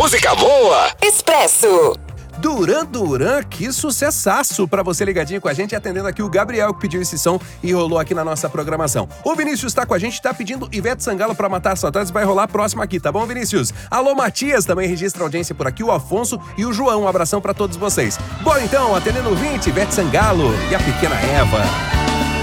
música boa. Expresso. Duran, que sucessaço pra você ligadinho com a gente, atendendo aqui o Gabriel que pediu esse som e rolou aqui na nossa programação. O Vinícius tá com a gente, tá pedindo Ivete Sangalo pra matar saudades, vai rolar próximo aqui, tá bom, Vinícius? Alô, Matias também registra audiência por aqui, o Afonso e o João, um abração pra todos vocês. Bora então, atendendo o 20, Ivete Sangalo e a pequena Eva.